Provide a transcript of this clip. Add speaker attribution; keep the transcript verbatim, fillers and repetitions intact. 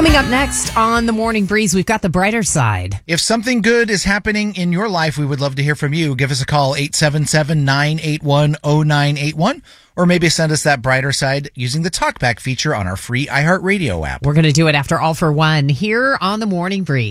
Speaker 1: Coming up next on the Morning Breeze, we've got the brighter side.
Speaker 2: If something good is happening in your life, we would love to hear from you. Give us a call, eight seven seven, nine eight one, zero nine eight one, or maybe send us that brighter side using the TalkBack feature on our free iHeartRadio app.
Speaker 1: We're going to do it after All for One here on the Morning Breeze.